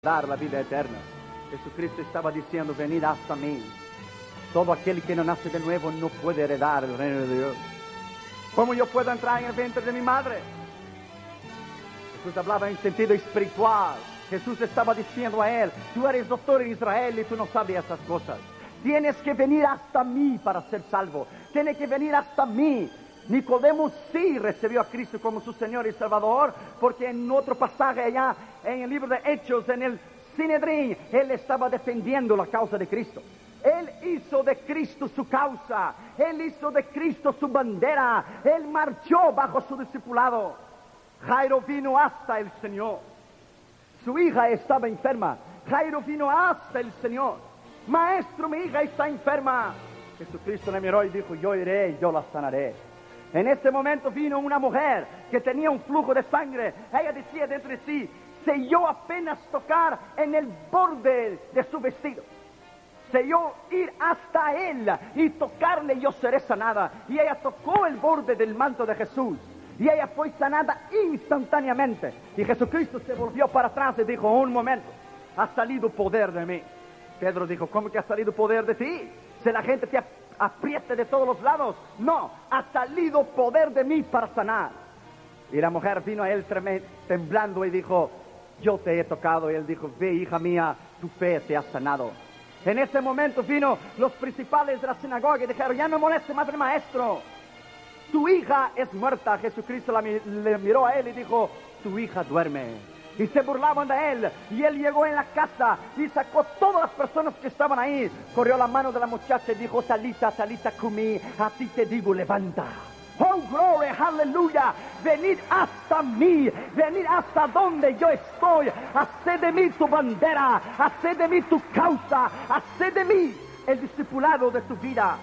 dar la vida eterna. Jesucristo estaba diciendo, venid hasta mí. Todo aquel que no nace de nuevo no puede heredar el reino de Dios. ¿Cómo yo puedo entrar en el vientre de mi madre? Jesús hablaba en sentido espiritual. Jesús estaba diciendo a él, tú eres doctor en Israel y tú no sabes esas cosas. Tienes que venir hasta mí para ser salvo. Tienes que venir hasta mí. Nicodemo sí recibió a Cristo como su Señor y Salvador, porque en otro pasaje allá en el libro de Hechos, en el Sinedrín, él estaba defendiendo la causa de Cristo. Él hizo de Cristo su causa, él hizo de Cristo su bandera, él marchó bajo su discipulado. Jairo vino hasta el Señor. Su hija estaba enferma. Jairo vino hasta el Señor. Maestro, mi hija está enferma. Jesucristo le miró y dijo, yo iré y yo la sanaré. En ese momento vino una mujer que tenía un flujo de sangre. Ella decía dentro de sí, si yo apenas tocar en el borde de su vestido, si yo ir hasta él y tocarle, yo seré sanada. Y ella tocó el borde del manto de Jesús y ella fue sanada instantáneamente. Y Jesucristo se volvió para atrás y dijo, un momento, ha salido poder de mí. Pedro dijo, ¿cómo que ha salido poder de ti? Si la gente te apriete de todos los lados. No, ha salido poder de mí para sanar. Y la mujer vino a él temblando y dijo, yo te he tocado. Y él dijo, ve, hija mía, tu fe te ha sanado. En ese momento vino los principales de la sinagoga y dijeron, ya no moleste más al maestro, tu hija es muerta. Jesucristo le miró a él y dijo, tu hija duerme. Y se burlaban de él. Y él llegó en la casa y sacó todas las personas que estaban ahí. Corrió la mano de la muchacha y dijo, Talita, Talita cumi, a ti te digo, levanta. Oh, gloria, aleluya. Venid hasta mí, venid hasta donde yo estoy. Haced de mí tu bandera, haced de mí tu causa, haced de mí el discipulado de tu vida.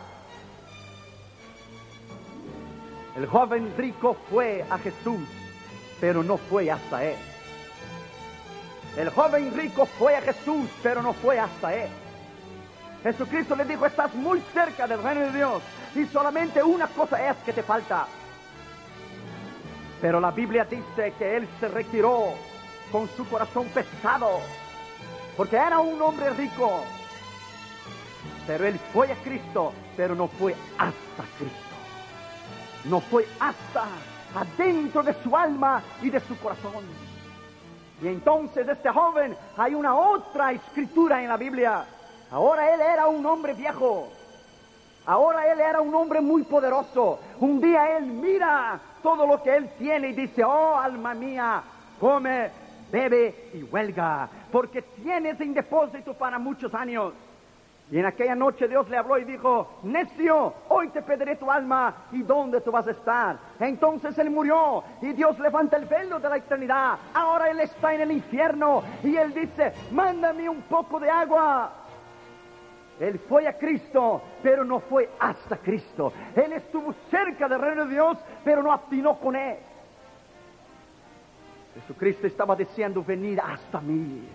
El joven rico fue a Jesús, pero no fue hasta él. El joven rico fue a Jesús, pero no fue hasta él. Jesucristo le dijo, estás muy cerca del reino de Dios y solamente una cosa es que te falta. Pero la Biblia dice que él se retiró con su corazón pesado, porque era un hombre rico. Pero él fue a Cristo, pero no fue hasta Cristo. No fue hasta adentro de su alma y de su corazón. Y entonces este joven, hay una otra escritura en la Biblia. Ahora él era un hombre viejo. Ahora él era un hombre muy poderoso. Un día él mira todo lo que él tiene y dice, oh alma mía, come, bebe y huelga, porque tienes en depósito para muchos años. Y en aquella noche Dios le habló y dijo, necio, hoy te pediré tu alma y dónde tú vas a estar. Entonces él murió y Dios levanta el velo de la eternidad. Ahora él está en el infierno y él dice, mándame un poco de agua. Él fue a Cristo, pero no fue hasta Cristo. Él estuvo cerca del reino de Dios, pero no atinó con él. Jesucristo estaba diciendo, venid hasta mí.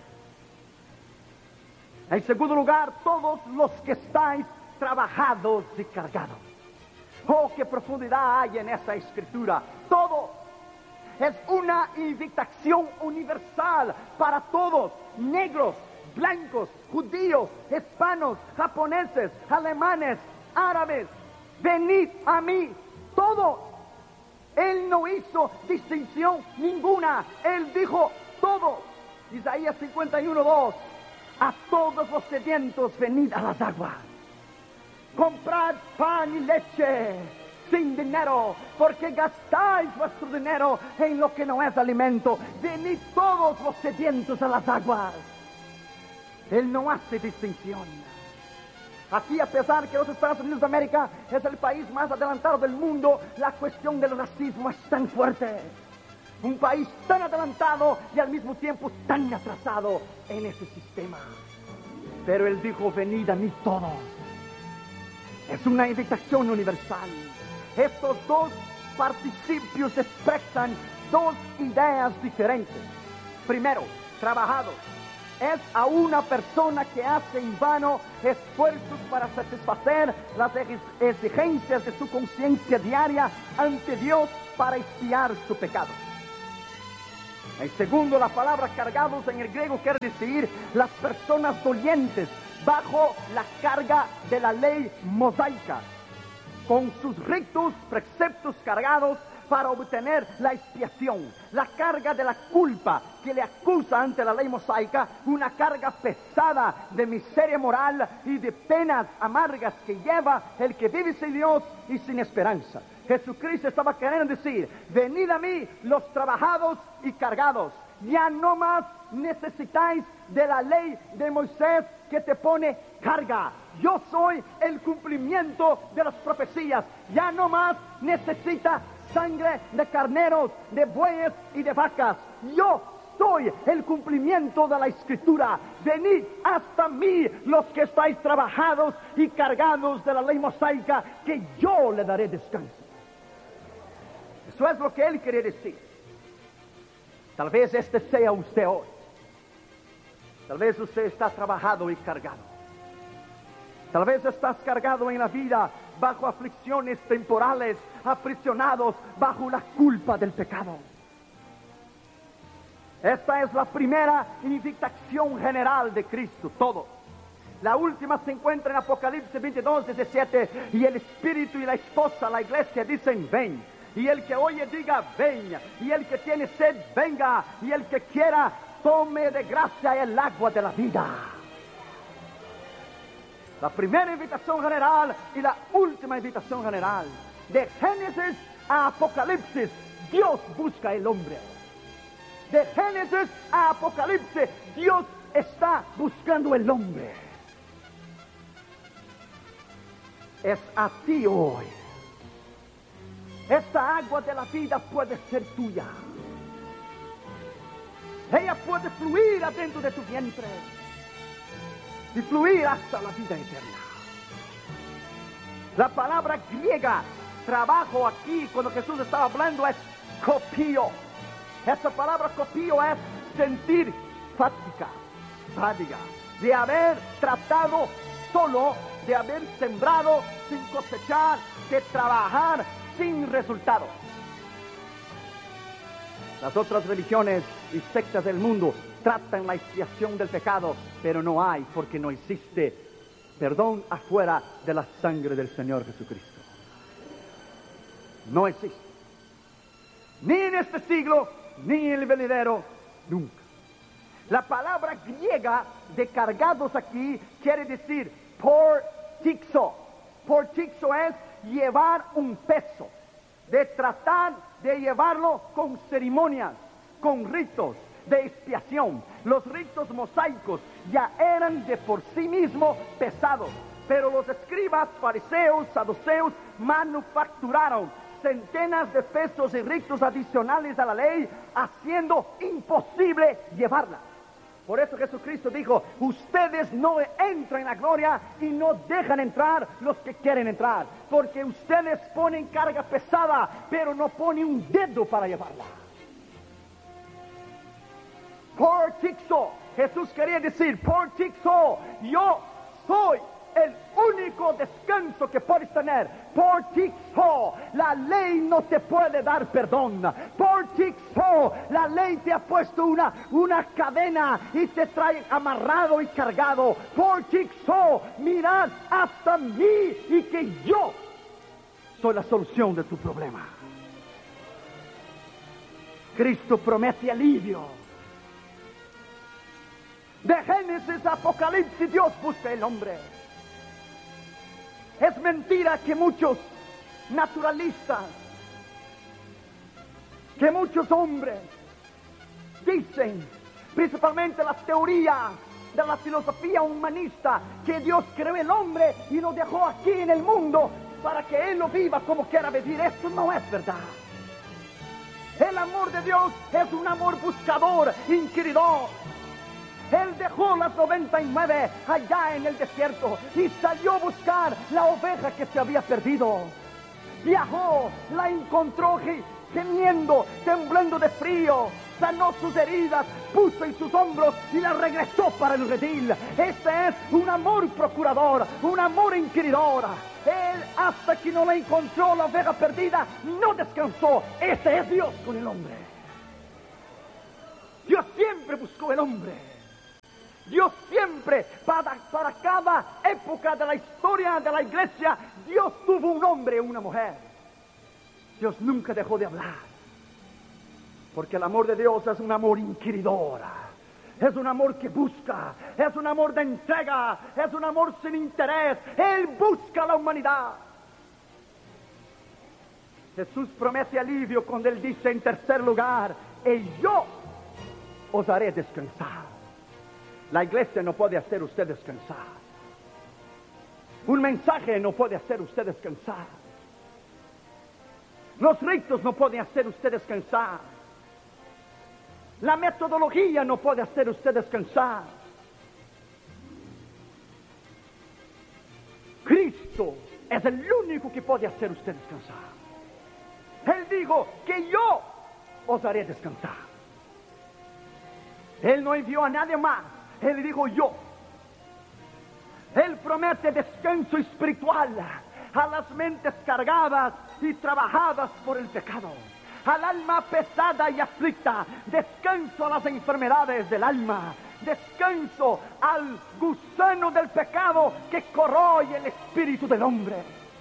En segundo lugar, todos los que estáis trabajados y cargados. Oh, qué profundidad hay en esa escritura. Todo es una invitación universal para todos, negros, blancos, judíos, hispanos, japoneses, alemanes, árabes. Venid a mí, todos. Él no hizo distinción ninguna. Él dijo todos. Isaías 51:2. A todos los sedientos, venid a las aguas. Comprad pan y leche sin dinero, porque gastáis vuestro dinero en lo que no es alimento. Venid todos los sedientos a las aguas. Él no hace distinción. Aquí, a pesar que los Estados Unidos de América es el país más adelantado del mundo, la cuestión del racismo es tan fuerte. Un país tan adelantado y al mismo tiempo tan atrasado en ese sistema. Pero él dijo, venid a mí todos. Es una invitación universal. Estos dos participios expresan dos ideas diferentes. Primero, trabajados. Es a una persona que hace en vano esfuerzos para satisfacer las exigencias de su conciencia diaria ante Dios para expiar su pecado. En segundo, la palabra cargados en el griego quiere decir las personas dolientes bajo la carga de la ley mosaica, con sus ritos, preceptos cargados para obtener la expiación, la carga de la culpa que le acusa ante la ley mosaica, una carga pesada de miseria moral y de penas amargas que lleva el que vive sin Dios y sin esperanza. Jesucristo estaba queriendo decir: venid a mí los trabajados y cargados, ya no más necesitáis de la ley de Moisés que te pone carga. Yo soy el cumplimiento de las profecías. Ya no más necesita sangre de carneros, de bueyes y de vacas. Yo soy el cumplimiento de la Escritura. Venid hasta mí los que estáis trabajados y cargados de la ley mosaica, que yo le daré descanso. Eso es lo que él quería decir. Tal vez este sea usted hoy. Tal vez usted está trabajado y cargado. Tal vez estás cargado en la vida bajo aflicciones temporales, aprisionados bajo la culpa del pecado. Esta es la primera invitación general de Cristo, todo. La última se encuentra en Apocalipsis 22, 17, y el Espíritu y la esposa, la iglesia, dicen: ven. Y el que oye diga: ven. Y el que tiene sed, venga. Y el que quiera, tome de gracia el agua de la vida. La primera invitación general y la última invitación general. De Génesis a Apocalipsis, Dios busca el hombre. De Génesis a Apocalipsis, Dios está buscando el hombre. Es así hoy. Esta agua de la vida puede ser tuya. Ella puede fluir adentro de tu vientre y fluir hasta la vida eterna. La palabra griega, trabajo, aquí cuando Jesús estaba hablando, es copio. Esta palabra copio es sentir fatiga, de haber tratado solo, de haber sembrado sin cosechar, de trabajar sin resultado. Las otras religiones y sectas del mundo tratan la expiación del pecado, pero no hay, porque no existe perdón afuera de la sangre del Señor Jesucristo. No existe. Ni en este siglo, ni en el venidero, nunca. La palabra griega de cargados aquí quiere decir portixo. Portixo es llevar un peso, de tratar de llevarlo con ceremonias, con ritos de expiación. Los ritos mosaicos ya eran de por sí mismos pesados, pero los escribas, fariseos, saduceos manufacturaron centenas de pesos y ritos adicionales a la ley, haciendo imposible llevarla. Por eso Jesucristo dijo: ustedes no entran en la gloria y no dejan entrar los que quieren entrar, porque ustedes ponen carga pesada, pero no ponen un dedo para llevarla. Portixo, Jesús quería decir: portixo, yo soy el único descanso que puedes tener. Portixo, la ley no te puede dar perdón. Portixo, la ley te ha puesto una cadena y te trae amarrado y cargado. Portixo, mirad hasta mí y que yo soy la solución de tu problema. Cristo promete alivio. De Génesis a Apocalipsis, Dios busca el hombre. Es mentira que muchos naturalistas, que muchos hombres dicen, principalmente las teorías de la filosofía humanista, que Dios creó el hombre y lo dejó aquí en el mundo para que él lo viva como quiera vivir. Esto no es verdad. El amor de Dios es un amor buscador, inquiridor. Él dejó las 99 allá en el desierto y salió a buscar la oveja que se había perdido. Viajó, la encontró gemiendo, temblando de frío, sanó sus heridas, puso en sus hombros y la regresó para el redil. Este es un amor procurador, un amor inquiridor. Él, hasta que no la encontró, la oveja perdida, no descansó. Este es Dios con el hombre. siempre buscó el hombre. Dios siempre, para cada época de la historia de la iglesia, Dios tuvo un hombre y una mujer. Dios nunca dejó de hablar. Porque el amor de Dios es un amor inquiridor. Es un amor que busca. Es un amor de entrega. Es un amor sin interés. Él busca a la humanidad. Jesús promete alivio cuando Él dice en tercer lugar: y yo os haré descansar. La iglesia no puede hacer usted descansar. Un mensaje no puede hacer usted descansar. Los ritos no pueden hacer usted descansar. La metodología no puede hacer usted descansar. Cristo es el único que puede hacer usted descansar. Él dijo que yo os haré descansar. Él no envió a nadie más. Él dijo yo. Él promete descanso espiritual a las mentes cargadas y trabajadas por el pecado. Al alma pesada y aflicta, descanso a las enfermedades del alma, descanso al gusano del pecado que corroe el espíritu del hombre.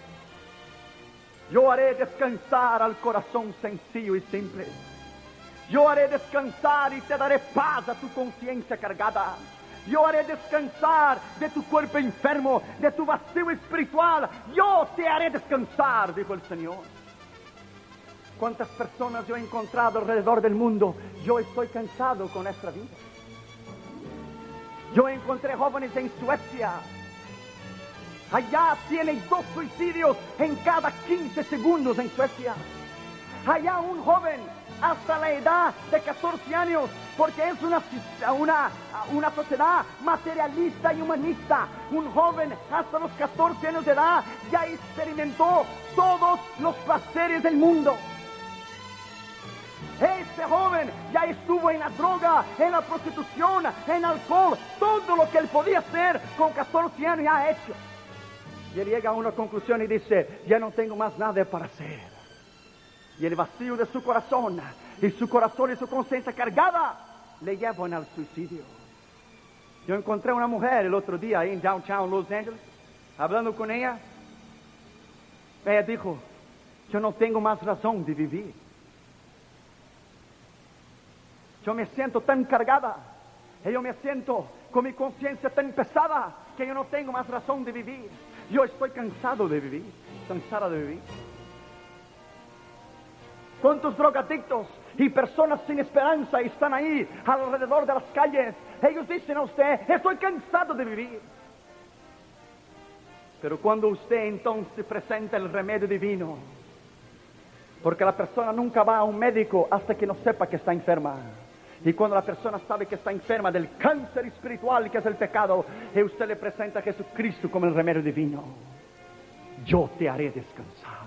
Yo haré descansar al corazón sencillo y simple. Yo haré descansar y te daré paz a tu conciencia cargada. Yo haré descansar de tu cuerpo enfermo, de tu vacío espiritual. Yo te haré descansar, dijo el Señor. ¿Cuántas personas yo he encontrado alrededor del mundo? Yo estoy cansado con esta vida. Yo encontré jóvenes en Suecia. Allá tienen 2 suicidios en cada 15 segundos en Suecia. Allá un joven hasta la edad de 14 años, porque es una sociedad materialista y humanista. Un joven hasta los 14 años de edad ya experimentó todos los placeres del mundo. Este joven ya estuvo en la droga, en la prostitución, en alcohol. Todo lo que él podía hacer con 14 años ya ha hecho. Y él llega a una conclusión y dice: ya no tengo más nada para hacer. Y el vacío de su corazón y su conciencia cargada le llevan al suicidio. Yo encontré una mujer el otro día ahí en Downtown Los Angeles, hablando con ella. Ella dijo: yo no tengo más razón de vivir. Yo me siento tan cargada, y yo me siento con mi conciencia tan pesada, que yo no tengo más razón de vivir. Yo estoy cansado de vivir, cansada de vivir. ¿Cuántos drogadictos y personas sin esperanza están ahí alrededor de las calles? Ellos dicen a usted: estoy cansado de vivir. Pero cuando usted entonces presenta el remedio divino, porque la persona nunca va a un médico hasta que no sepa que está enferma. Y cuando la persona sabe que está enferma del cáncer espiritual que es el pecado, y usted le presenta a Jesucristo como el remedio divino, yo te haré descansar.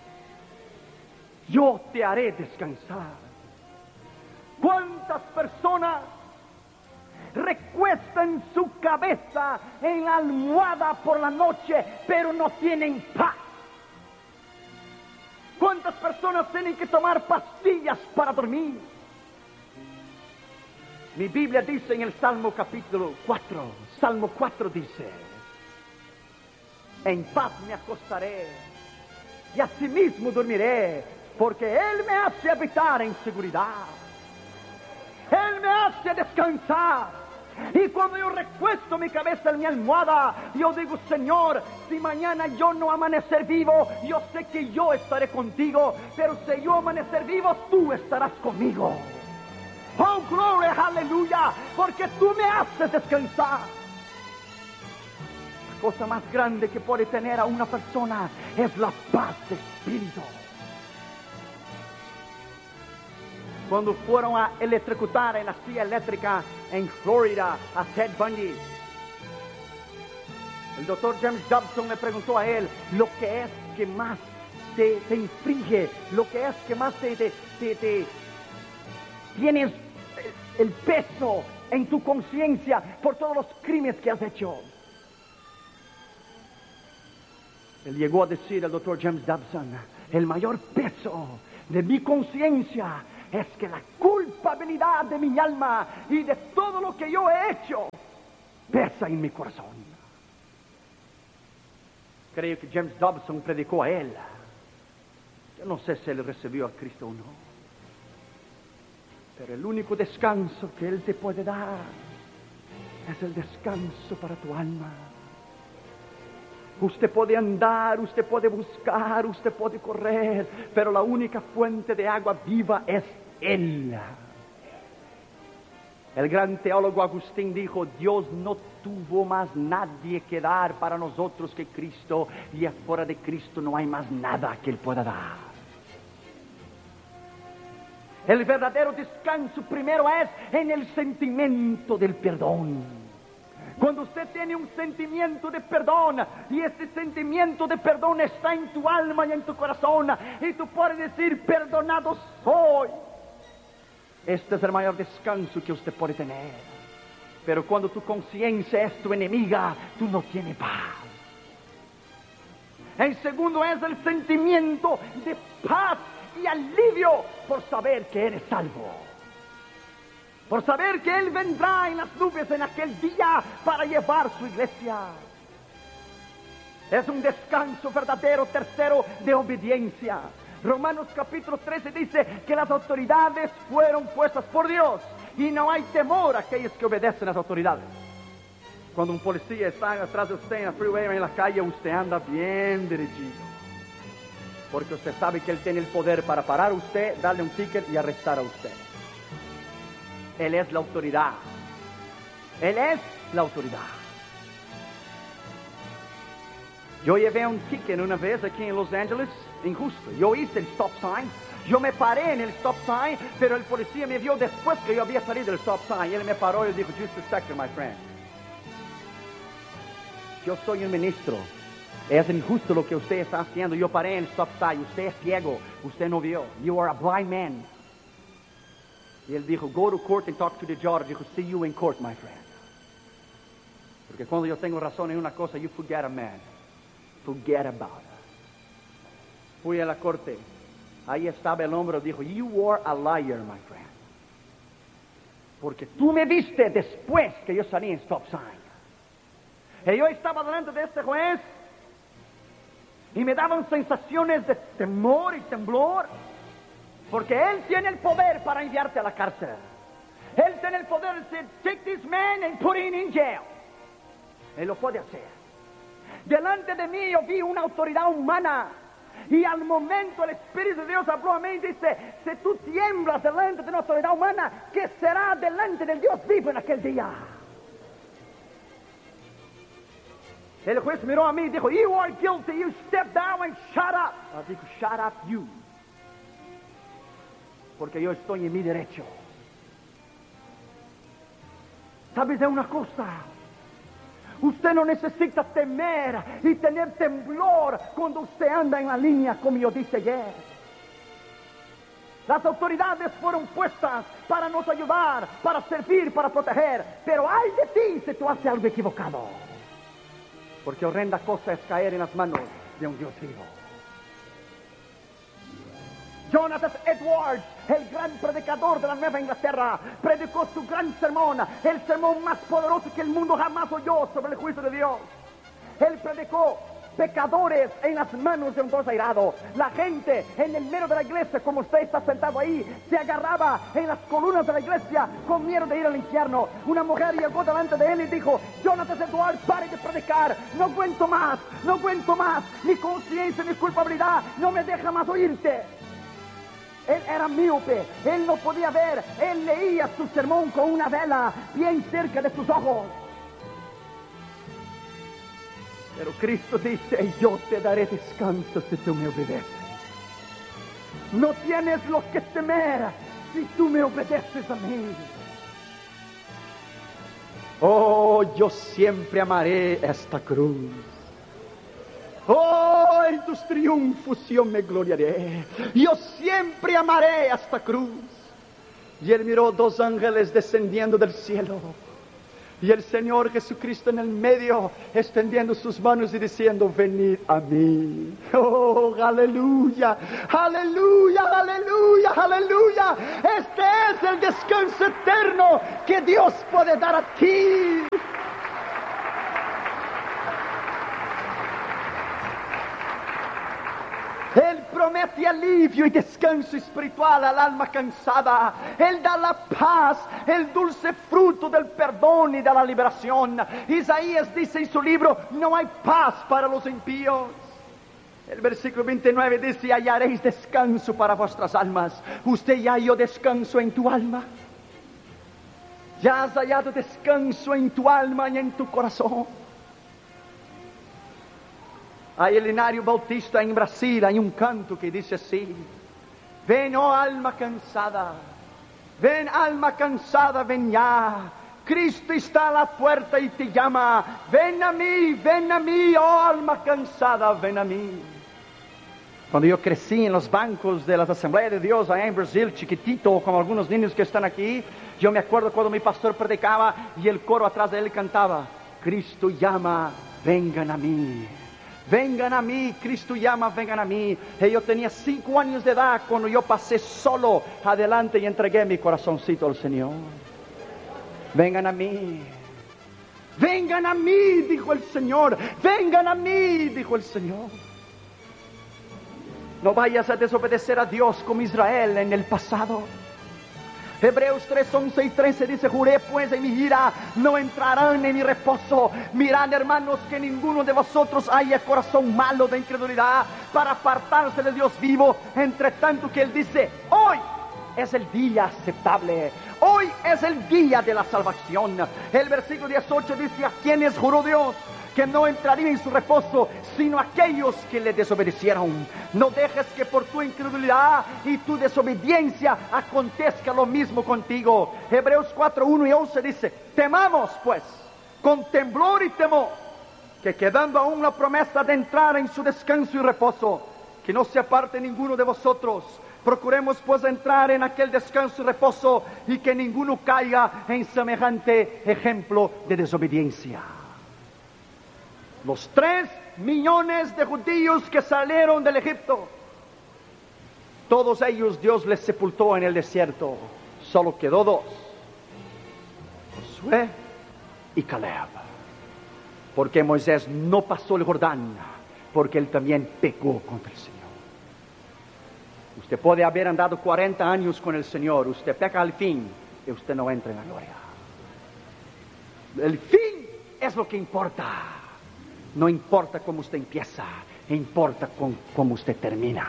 Yo te haré descansar. ¿Cuántas personas recuestan su cabeza en la almohada por la noche, pero no tienen paz? ¿Cuántas personas tienen que tomar pastillas para dormir? Mi Biblia dice en el Salmo capítulo 4, Salmo 4 dice: en paz me acostaré y asimismo dormiré, porque Él me hace habitar en seguridad. Él me hace descansar. Y cuando yo recuesto mi cabeza en mi almohada, yo digo: Señor, si mañana yo no amanecer vivo, yo sé que yo estaré contigo, pero si yo amanecer vivo, tú estarás conmigo. Oh, gloria, aleluya, porque tú me haces descansar. La cosa más grande que puede tener a una persona es la paz de espíritu. Cuando fueron a electrocutar en la silla eléctrica en Florida a Ted Bundy, el doctor James Dobson le preguntó a él lo que es que más te inflige, lo que es que más te tienes el peso en tu conciencia por todos los crímenes que has hecho. Él llegó a decir al doctor James Dobson: el mayor peso de mi conciencia es que la culpabilidad de mi alma y de todo lo que yo he hecho pesa en mi corazón. Creo que James Dobson predicó a él. Yo no sé si él recibió a Cristo o no, pero el único descanso que Él te puede dar es el descanso para tu alma. Usted puede andar, usted puede buscar, usted puede correr, pero la única fuente de agua viva es Él. El gran teólogo Agustín dijo: Dios no tuvo más nadie que dar para nosotros que Cristo, y afuera de Cristo no hay más nada que Él pueda dar. El verdadero descanso primero es en el sentimiento del perdón. Cuando usted tiene un sentimiento de perdón, y este sentimiento de perdón está en tu alma y en tu corazón, y tú puedes decir: perdonado soy. Este es el mayor descanso que usted puede tener. Pero cuando tu conciencia es tu enemiga, tú no tienes paz. El segundo es el sentimiento de paz y alivio por saber que eres salvo. Por saber que Él vendrá en las nubes en aquel día para llevar su iglesia. Es un descanso verdadero. Tercero, de obediencia. Romanos capítulo 13 dice que las autoridades fueron puestas por Dios y no hay temor a aquellos que obedecen a las autoridades. Cuando un policía está atrás de usted en la freeway o en la calle, usted anda bien dirigido, porque usted sabe que Él tiene el poder para parar a usted, darle un ticket y arrestar a usted. Él es la autoridad. Él es la autoridad. Yo llevé un ticket una vez aquí en Los Ángeles, injusto. Yo hice el stop sign. Yo me paré en el stop sign, pero el policía me vio después que yo había salido del stop sign. Y él me paró y dijo: just a second, my friend. Yo soy un ministro. Es injusto lo que usted está haciendo. Yo paré en el stop sign. Usted es ciego. Usted no vio. You are a blind man. Y él dijo: go to court and talk to the judge. Dijo: see you in court, my friend. Porque cuando yo tengo razón en una cosa, you forget a man. Forget about it. Fui a la corte. Ahí estaba el hombre. Dijo: you are a liar, my friend. Porque tú me viste después que yo salí en stop sign. Y yo estaba delante de este juez y me daban sensaciones de temor y temblor, porque Él tiene el poder para enviarte a la cárcel. Él tiene el poder de decir: take this man and put him in jail. Él lo puede hacer. Delante de mí yo vi una autoridad humana, y al momento el Espíritu de Dios habló a mí y dice: si tú tiemblas delante de una autoridad humana, ¿qué será delante del Dios vivo en aquel día? El juez miró a mí y dijo: you are guilty, you step down and shut up. Dijo: shut up you. Porque yo estoy en mi derecho. ¿Sabes de una cosa? Usted no necesita temer y tener temblor cuando usted anda en la línea, como yo dije ayer. Las autoridades fueron puestas para nos ayudar, para servir, para proteger. Pero ay de ti si tú haces algo equivocado. Porque horrenda cosa es caer en las manos de un Dios vivo. Jonathan Edwards, el gran predicador de la Nueva Inglaterra, predicó su gran sermón, el sermón más poderoso que el mundo jamás oyó sobre el juicio de Dios. Él predicó: pecadores en las manos de un Dios airado. La gente en el medio de la iglesia, como usted está sentado ahí, se agarraba en las columnas de la iglesia con miedo de ir al infierno. Una mujer llegó delante de él y dijo: Jonathan Edwards, pare de predicar, no aguento más, no aguento más, mi conciencia, mi culpabilidad no me deja más oírte. Él era míope, él no podía ver, él leía su sermón con una vela bien cerca de sus ojos. Pero Cristo dice: yo te daré descanso si tú me obedeces. No tienes lo que temer si tú me obedeces a mí. Oh, yo siempre amaré esta cruz. Oh, en tus triunfos yo me gloriaré. Yo siempre amaré esta cruz. Y él miró dos ángeles descendiendo del cielo. Y el Señor Jesucristo en el medio, extendiendo sus manos y diciendo, venid a mí. Oh, aleluya, aleluya, aleluya, aleluya. Este es el descanso eterno que Dios puede dar a ti. Él promete alivio y descanso espiritual al alma cansada. Él da la paz, el dulce fruto del perdón y de la liberación. Isaías dice en su libro, no hay paz para los impíos. El versículo 29 dice, hallaréis descanso para vuestras almas. ¿Usted ya halló descanso en tu alma? ¿Ya has hallado descanso en tu alma y en tu corazón? Hay el Hilario Bautista en Brasil, hay un canto que dice así: ven, oh alma cansada, ven alma cansada, ven ya. Cristo está a la puerta y te llama. Ven a mí, oh alma cansada, ven a mí. Cuando yo crecí en los bancos de las Asambleas de Dios allá en Brasil, chiquitito, como algunos niños que están aquí, yo me acuerdo cuando mi pastor predicaba y el coro atrás de él cantaba, Cristo llama, vengan a mí. Vengan a mí, Cristo llama, vengan a mí. Y yo tenía 5 años de edad cuando yo pasé solo adelante y entregué mi corazoncito al Señor. Vengan a mí. Vengan a mí, dijo el Señor. Vengan a mí, dijo el Señor. No vayas a desobedecer a Dios como Israel en el pasado. Hebreos 3, 11 y 13 dice, juré pues en mi ira, no entrarán en mi reposo. Mirad, hermanos, que ninguno de vosotros haya corazón malo de incredulidad para apartarse de Dios vivo, entre tanto que Él dice, hoy es el día aceptable, hoy es el día de la salvación. El versículo 18 dice, ¿a quiénes juró Dios que no entraría en su reposo, sino aquellos que le desobedecieron? No dejes que por tu incredulidad y tu desobediencia acontezca lo mismo contigo. Hebreos 4, 1 y 11 dice, temamos pues, con temblor y temor, que quedando aún la promesa de entrar en su descanso y reposo, que no se aparte ninguno de vosotros. Procuremos pues entrar en aquel descanso y reposo, y que ninguno caiga en semejante ejemplo de desobediencia. Los 3 millones de judíos que salieron del Egipto, todos ellos Dios les sepultó en el desierto. Solo quedó 2, Josué y Caleb, porque Moisés no pasó el Jordán, porque él también pecó contra el Señor. Usted puede haber andado 40 años con el Señor, usted peca al fin y usted no entra en la gloria. El fin es lo que importa. No importa cómo usted empieza, importa cómo usted termina.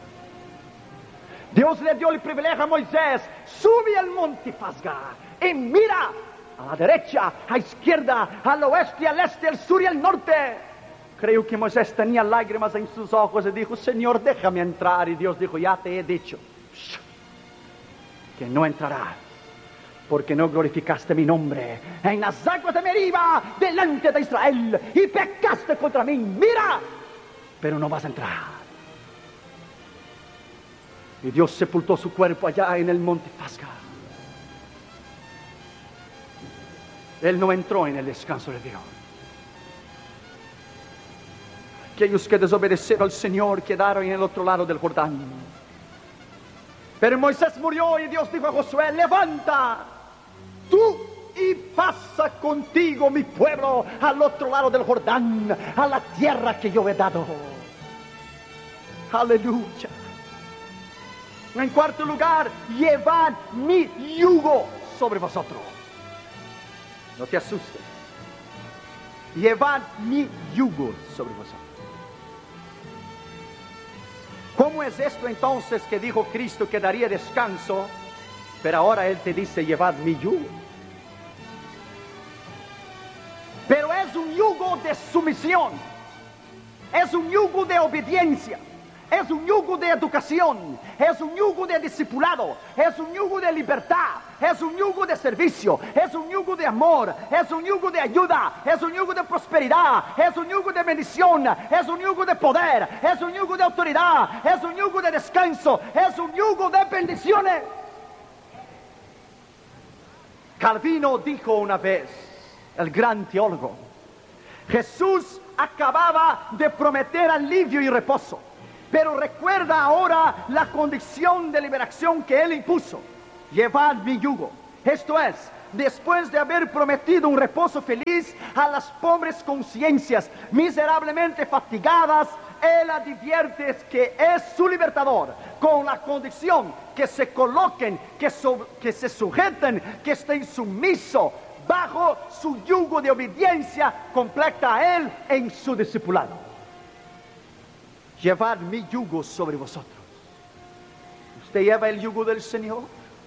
Dios le dio el privilegio a Moisés, sube al monte Fasga y mira a la derecha, a izquierda, al oeste, al este, al sur y al norte. Creo que Moisés tenía lágrimas en sus ojos y dijo, Señor, déjame entrar. Y Dios dijo, ya te he dicho que no entrarás, porque no glorificaste mi nombre en las aguas de Meriba delante de Israel y pecaste contra mí. Mira, pero no vas a entrar. Y Dios sepultó su cuerpo allá en el monte Fasga. Él no entró en el descanso de Dios. Aquellos que desobedecieron al Señor quedaron en el otro lado del Jordán. Pero Moisés murió y Dios dijo a Josué, levanta tú y pasa contigo mi pueblo al otro lado del Jordán, a la tierra que yo he dado. Aleluya. En cuarto lugar, llevad mi yugo sobre vosotros. No te asustes. Llevad mi yugo sobre vosotros. ¿Cómo es esto entonces que dijo Cristo que daría descanso, pero ahora Él te dice llevad mi yugo? Pero es un yugo de sumisión, es un yugo de obediencia, es un yugo de educación, es un yugo de discipulado, es un yugo de libertad, es un yugo de servicio, es un yugo de amor, es un yugo de ayuda, es un yugo de prosperidad, es un yugo de bendición, es un yugo de poder, es un yugo de autoridad, es un yugo de descanso, es un yugo de bendiciones. Calvino dijo una vez, el gran teólogo. Jesús acababa de prometer alivio y reposo, pero recuerda ahora la condición de liberación que Él impuso: llevad mi yugo. Esto es, después de haber prometido un reposo feliz a las pobres conciencias miserablemente fatigadas, Él advierte que es su libertador, con la condición que se coloquen, que se sujeten, que estén sumisos bajo su yugo de obediencia completa a Él en su discipulado. Llevad mi yugo sobre vosotros. ¿Usted lleva el yugo del Señor?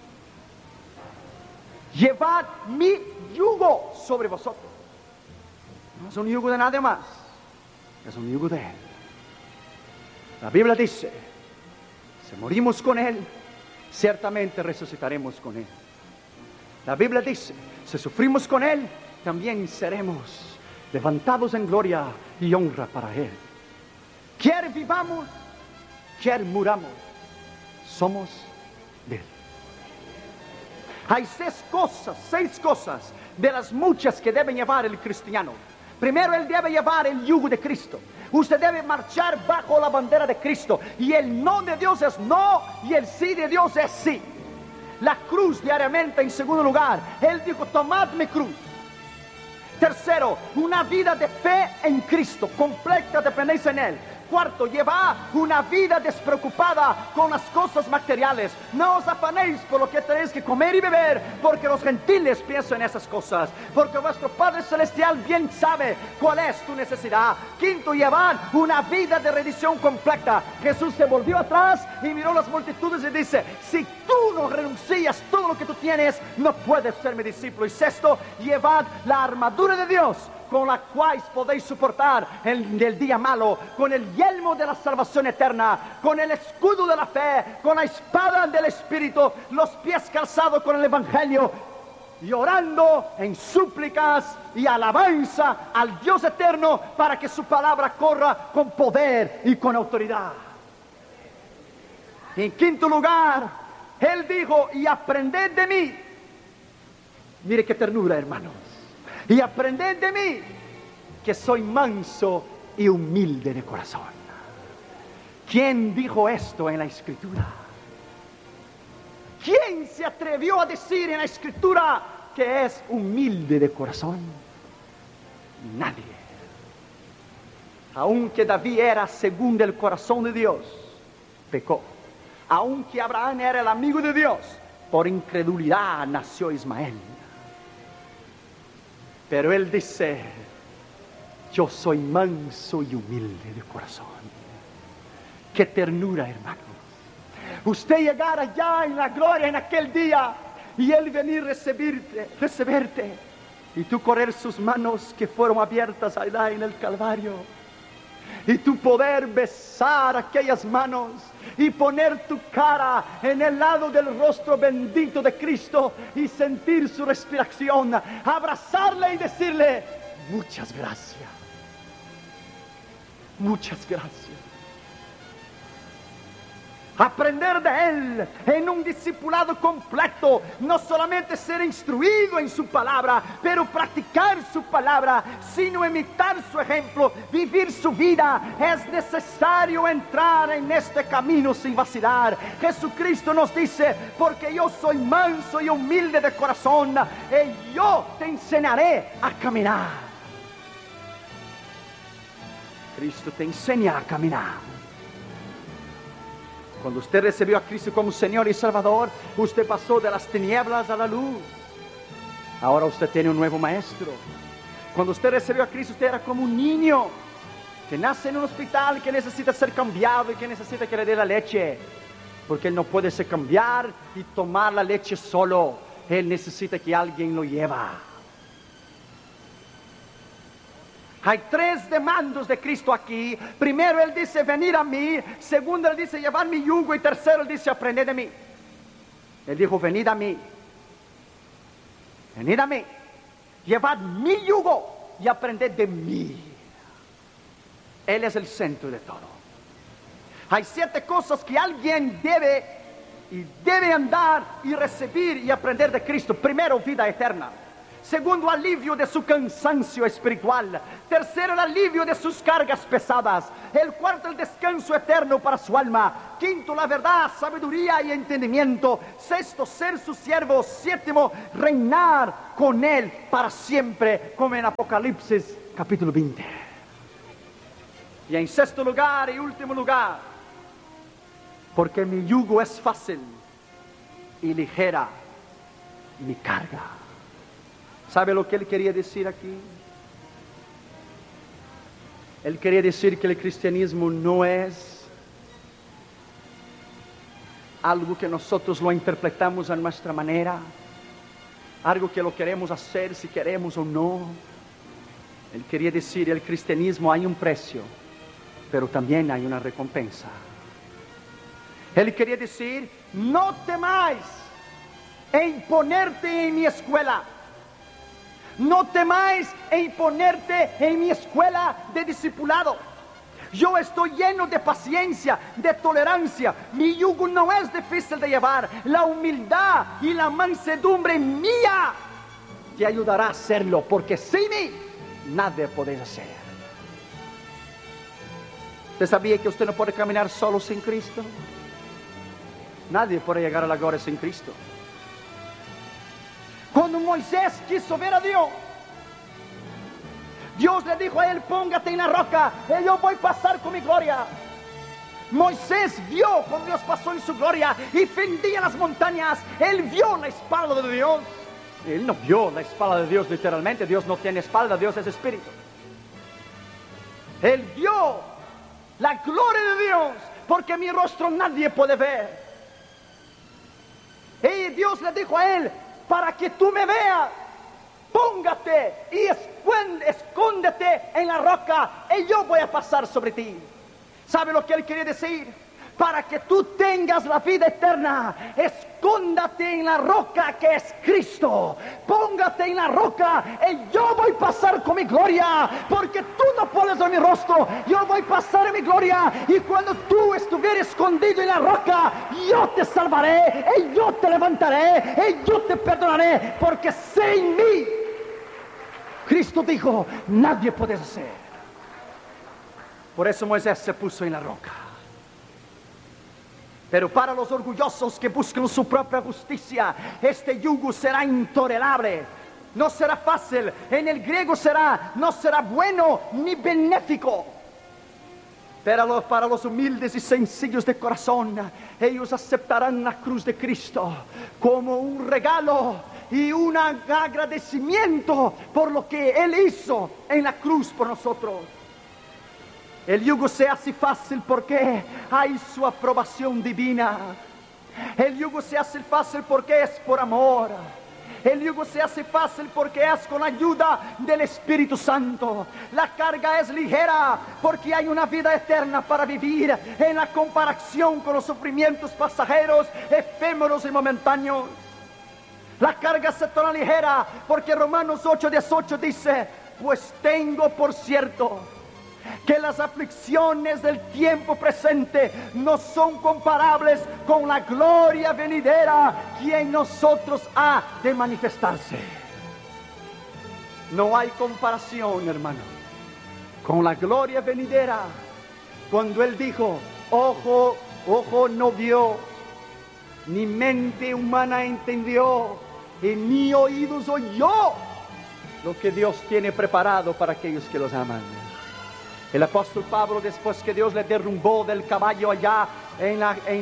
Llevad mi yugo sobre vosotros. No es un yugo de nadie más, es un yugo de Él. La Biblia dice: si morimos con Él, ciertamente resucitaremos con Él. La Biblia dice: si sufrimos con Él, también seremos levantados en gloria y honra para Él. Quier vivamos, quier muramos, somos de Él. Hay seis cosas de las muchas que debe llevar el cristiano. Primero, él debe llevar el yugo de Cristo. Usted debe marchar bajo la bandera de Cristo. Y el no de Dios es no, y el sí de Dios es sí. La cruz diariamente. En segundo lugar, Él dijo: tomad mi cruz. Tercero, una vida de fe en Cristo, completa dependencia en Él. Cuarto, lleva una vida despreocupada con las cosas materiales. No os afanéis por lo que tenéis que comer y beber, porque los gentiles piensan en esas cosas, porque vuestro Padre Celestial bien sabe cuál es tu necesidad. Quinto, llevar una vida de rendición completa. Jesús se volvió atrás y miró las multitudes y dice: si tú no renuncias todo lo que tú tienes, no puedes ser mi discípulo. Y sexto, llevad la armadura de Dios, con la cual podéis soportar el día malo, con el yelmo de la salvación eterna, con el escudo de la fe, con la espada del Espíritu, los pies calzados con el Evangelio, y orando en súplicas y alabanza al Dios eterno, para que su palabra corra con poder y con autoridad. En quinto lugar, Él dijo: y aprended de mí. Mire qué ternura, hermanos. Y aprended de mí, que soy manso y humilde de corazón. ¿Quién dijo esto en la Escritura? ¿Quién se atrevió a decir en la Escritura que es humilde de corazón? Nadie. Aunque David era según el corazón de Dios, pecó. Aunque Abraham era el amigo de Dios, por incredulidad nació Ismael. Pero Él dice: yo soy manso y humilde de corazón. ¡Qué ternura, hermanos! Usted llegar allá en la gloria en aquel día, y Él venir recibirte, y tú correr sus manos que fueron abiertas allá en el Calvario, y tú poder besar aquellas manos y poner tu cara en el lado del rostro bendito de Cristo y sentir su respiración, abrazarle y decirle: muchas gracias, muchas gracias. Aprender de Él en un discipulado completo, no solamente ser instruido en su palabra, pero practicar su palabra, sino imitar su ejemplo, vivir su vida. Es necesario entrar en este camino sin vacilar. Jesucristo nos dice: porque yo soy manso y humilde de corazón, y yo te enseñaré a caminar. Cristo te enseña a caminar. Cuando usted recibió a Cristo como Señor y Salvador, usted pasó de las tinieblas a la luz. Ahora usted tiene un nuevo maestro. Cuando usted recibió a Cristo, usted era como un niño que nace en un hospital, que necesita ser cambiado y que necesita que le dé la leche, porque él no puede ser cambiar y tomar la leche solo. Él necesita que alguien lo lleve. Hay tres demandos de Cristo aquí. Primero, Él dice: venid a mí. Segundo, Él dice: llevad mi yugo. Y tercero, Él dice: aprended de mí. Él dijo: venid a mí. Venid a mí. Llevad mi yugo y aprended de mí. Él es el centro de todo. Hay 7 cosas que alguien debe andar y recibir y aprender de Cristo. Primero, vida eterna. Segundo, alivio de su cansancio espiritual. Tercero, el alivio de sus cargas pesadas. El cuarto, el descanso eterno para su alma. Quinto, la verdad, sabiduría y entendimiento. Sexto, ser su siervo. Séptimo, reinar con él para siempre, como en Apocalipsis capítulo 20. Y en sexto lugar y último lugar, porque mi yugo es fácil y ligera mi carga. ¿Sabe lo que él quería decir aquí? Él quería decir que el cristianismo no es algo que nosotros lo interpretamos a nuestra manera, algo que lo queremos hacer si queremos o no. Él quería decir, el cristianismo hay un precio, pero también hay una recompensa. Él quería decir, no temáis en ponerte en mi escuela. No temáis en ponerte en mi escuela de discipulado. Yo estoy lleno de paciencia, de tolerancia. Mi yugo no es difícil de llevar. La humildad y la mansedumbre mía te ayudará a hacerlo, porque sin mí nada podéis hacer. ¿Usted sabía que usted no puede caminar solo sin Cristo? Nadie puede llegar a la gloria sin Cristo. Cuando Moisés quiso ver a Dios, Dios le dijo a él, póngate en la roca y yo voy a pasar con mi gloria. Moisés vio cuando Dios pasó en su gloria y fendía las montañas. Él vio la espalda de Dios. Él no vio la espalda de Dios literalmente. Dios no tiene espalda, Dios es espíritu. Él vio la gloria de Dios, porque mi rostro nadie puede ver. Y Dios le dijo a él, para que tú me veas, póngate y escóndete en la roca y yo voy a pasar sobre ti. ¿Sabe lo que él quería decir? Para que tú tengas la vida eterna, escóndate en la roca que es Cristo. Póngate en la roca y yo voy a pasar con mi gloria, porque tú no puedes ver mi rostro. Yo voy a pasar en mi gloria, y cuando tú estuvieras escondido en la roca, yo te salvaré y yo te levantaré y yo te perdonaré, porque sin mí, Cristo dijo, nadie puede hacer. Por eso Moisés se puso en la roca. Pero para los orgullosos que buscan su propia justicia, este yugo será intolerable. No será fácil. En el griego no será bueno ni benéfico. Pero para los humildes y sencillos de corazón, ellos aceptarán la cruz de Cristo como un regalo y un agradecimiento por lo que Él hizo en la cruz por nosotros. El yugo se hace fácil porque hay su aprobación divina. El yugo se hace fácil porque es por amor. El yugo se hace fácil porque es con la ayuda del Espíritu Santo. La carga es ligera porque hay una vida eterna para vivir, en la comparación con los sufrimientos pasajeros, efímeros y momentáneos. La carga se torna ligera porque Romanos 8:18 dice, pues tengo por cierto que las aflicciones del tiempo presente no son comparables con la gloria venidera que en nosotros ha de manifestarse. No hay comparación, hermano, con la gloria venidera. Cuando Él dijo, ojo no vio, ni mente humana entendió, y ni oídos oyó lo que Dios tiene preparado para aquellos que los aman. El apóstol Pablo, después que Dios le derrumbó del caballo allá en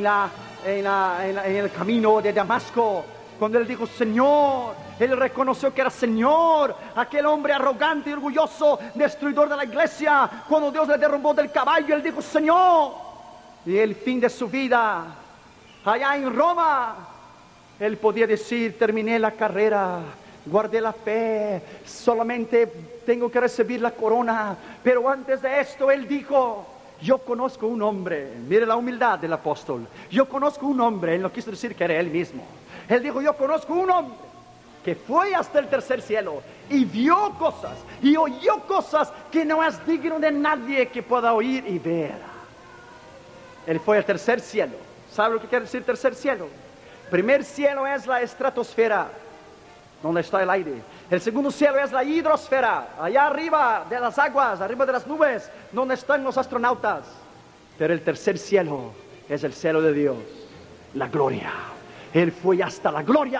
el camino de Damasco, cuando él dijo Señor, él reconoció que era Señor, aquel hombre arrogante y orgulloso, destruidor de la iglesia. Cuando Dios le derrumbó del caballo, él dijo Señor. Y el fin de su vida, allá en Roma, él podía decir, terminé la carrera, guardé la fe, solamente tengo que recibir la corona. Pero antes de esto él dijo, yo conozco un hombre. Mire la humildad del apóstol. Yo conozco un hombre. Él no quiso decir que era él mismo. Él dijo, yo conozco un hombre que fue hasta el tercer cielo y vio cosas y oyó cosas que no es digno de nadie que pueda oír y ver. Él fue al tercer cielo. ¿Sabe lo que quiere decir tercer cielo? Primer cielo es la estratosfera, donde está el aire. El segundo cielo es la hidrosfera, allá arriba de las aguas, arriba de las nubes, donde están los astronautas. Pero el tercer cielo es el cielo de Dios, la gloria. Él fue hasta la gloria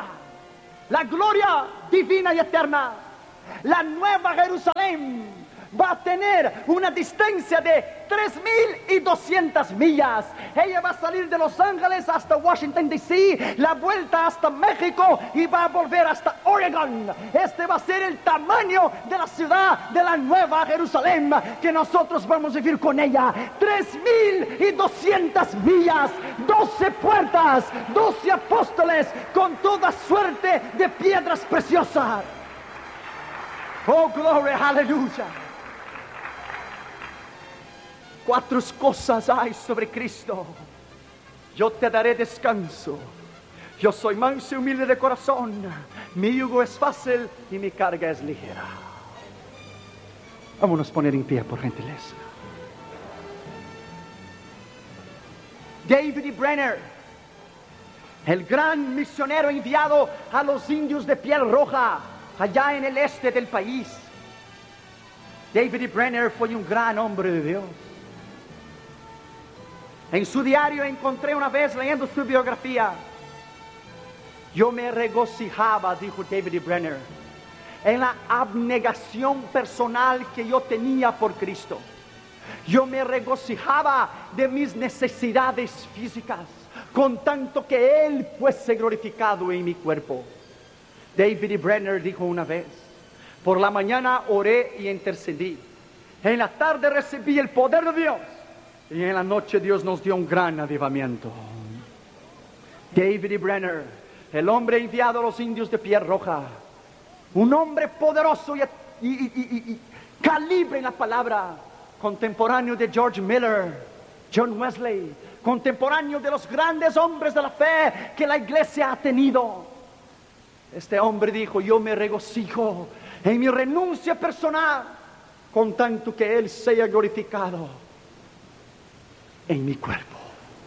divina y eterna. La nueva Jerusalén va a tener una distancia de 3,200 millas. Ella va a salir de Los Ángeles hasta Washington, D.C., la vuelta hasta México y va a volver hasta Oregon. Este va a ser el tamaño de la ciudad de la nueva Jerusalén, que nosotros vamos a vivir con ella. 3,200 millas, 12 puertas, 12 apóstoles, con toda suerte de piedras preciosas. Oh, gloria, aleluya. 4 cosas hay sobre Cristo. Yo te daré descanso. Yo soy manso y humilde de corazón. Mi yugo es fácil y mi carga es ligera. Vámonos a poner en pie, por gentileza. David E. Brenner, el gran misionero enviado a los indios de piel roja, allá en el este del país. David E. Brenner fue un gran hombre de Dios. En su diario encontré una vez, leyendo su biografía, yo me regocijaba, dijo David E. Brenner, en la abnegación personal que yo tenía por Cristo. Yo me regocijaba de mis necesidades físicas, con tanto que Él fuese glorificado en mi cuerpo. David E. Brenner dijo una vez, por la mañana oré y intercedí. En la tarde recibí el poder de Dios. Y en la noche Dios nos dio un gran avivamiento. David E. Brenner, el hombre enviado a los indios de piel roja, un hombre poderoso y calibre en la palabra, contemporáneo de George Miller, John Wesley, contemporáneo de los grandes hombres de la fe que la iglesia ha tenido. Este hombre dijo, yo me regocijo en mi renuncia personal, con tanto que Él sea glorificado en mi cuerpo.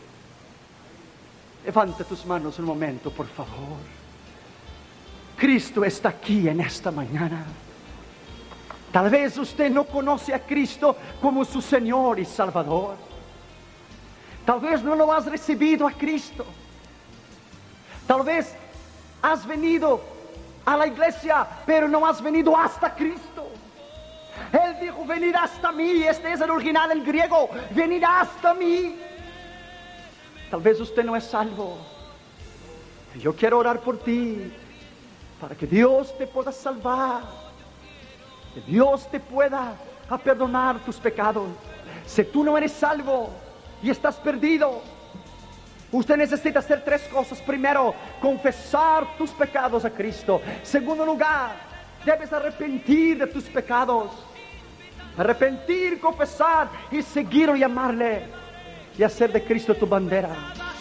Levanta tus manos un momento, por favor. Cristo está aquí en esta mañana. Tal vez usted no conoce a Cristo como su Señor y Salvador. Tal vez no lo has recibido a Cristo. Tal vez has venido a la iglesia, pero no has venido hasta Cristo. Él dijo, venid hasta mí. Este es el original en griego. Venid hasta mí. Tal vez usted no es salvo. Yo quiero orar por ti, para que Dios te pueda salvar, que Dios te pueda perdonar tus pecados. Si tú no eres salvo y estás perdido, usted necesita hacer 3 cosas. Primero, confesar tus pecados a Cristo. Segundo lugar, debes arrepentir de tus pecados. Arrepentir, confesar y seguir y amarle y hacer de Cristo tu bandera.